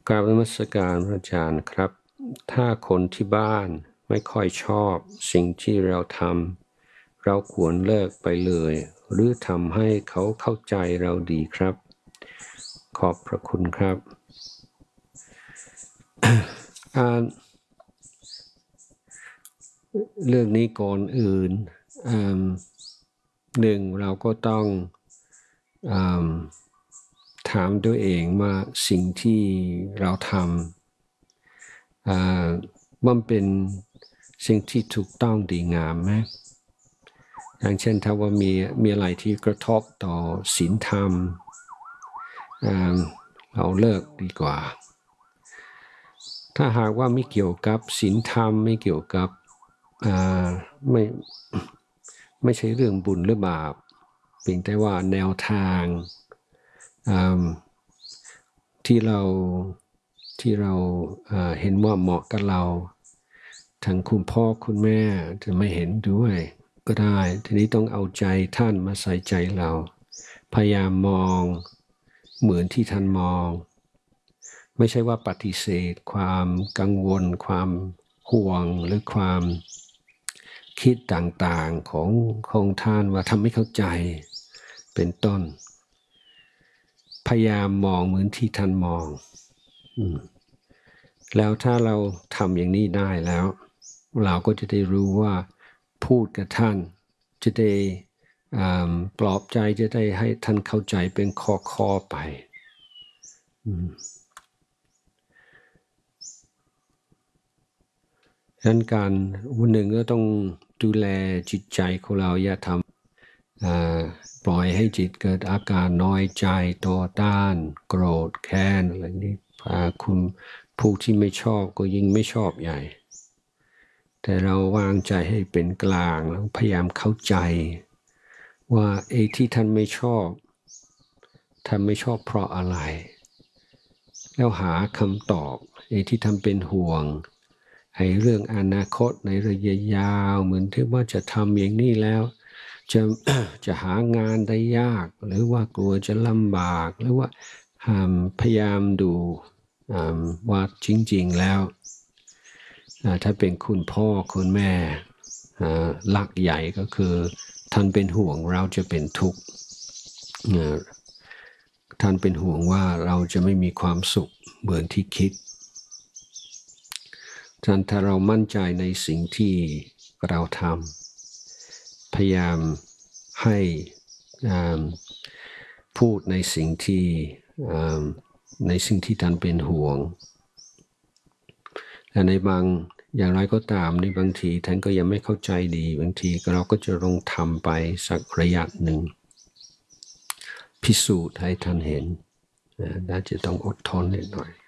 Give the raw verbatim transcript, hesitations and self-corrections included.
กราบนมัสการพระอาจารย์ครับถ้าคนที่บ้านไม่ค่อยชอบสิ่งที่เราทำเราควรเลิกไปเลยหรือทำให้เขาเข้าใจเราดีครับขอบพระคุณครับ เรื่องนี้ก่อนอื่นหนึ่งเราก็ต้องถามตัวเองว่าสิ่งที่เราทำมันเป็นสิ่งที่ถูกต้องดีงามไหมอย่างเช่นถ้าว่ามีมีอะไรที่กระทบต่อศีลธรรมเราเลิกดีกว่าถ้าหากว่าไม่เกี่ยวกับศีลธรรมไม่เกี่ยวกับไม่ไม่ใช่เรื่องบุญหรือบาปเพียงแต่ว่าแนวทางที่เราที่เราเห็นว่าเหมาะกับเราทางคุณพ่อคุณแม่จะไม่เห็นด้วยก็ได้ทีนี้ต้องเอาใจท่านมาใส่ใจเราพยายามมองเหมือนที่ท่านมองไม่ใช่ว่าปฏิเสธความกังวลความห่วงหรือความคิดต่างๆของของท่านว่าทำไม่เข้าใจเป็นต้นพยายามมองเหมือนที่ท่านมองแล้วถ้าเราทำอย่างนี้ได้แล้วเราก็จะได้รู้ว่าพูดกับท่านจะได้ปลอบใจจะได้ให้ท่านเข้าใจเป็นข้อๆไปดังนั้นการวันหนึ่งก็ต้องดูแลจิตใจของเราอย่าทำปล่อยให้จิตเกิดอาการน้อยใจต่อต้านโกรธแค้นอะไรนี้คุณผู้ที่ไม่ชอบก็ยิ่งไม่ชอบใหญ่แต่เราวางใจให้เป็นกลางแล้วพยายามเข้าใจว่าไอ้ที่ท่านไม่ชอบท่านไม่ชอบเพราะอะไรแล้วหาคำตอบไอ้ที่ท่านเป็นห่วงไอ้เรื่องอนาคตในระยะยาวเหมือนที่ว่าจะทำอย่างนี้แล้วจะ จะหางานได้ยากหรือว่ากลัวจะลำบากหรือว่าพยายามดูว่าจริงๆแล้วถ้าเป็นคุณพ่อคุณแม่หลักใหญ่ก็คือท่านเป็นห่วงเราจะเป็นทุกข์ท่านเป็นห่วงว่าเราจะไม่มีความสุขเหมือนที่คิดฉะนั้นถ้าเรามั่นใจในสิ่งที่เราทำพยายามให้พูดในสิ่งที่ในสิ่งที่ท่านเป็นห่วงและในบางอย่างไรก็ตามในบางทีท่านก็ยังไม่เข้าใจดีบางทีเราก็จะลองทำไปสักระยะหนึ่งพิสูจน์ให้ท่านเห็นน่าจะต้องอดทนนิดหน่อย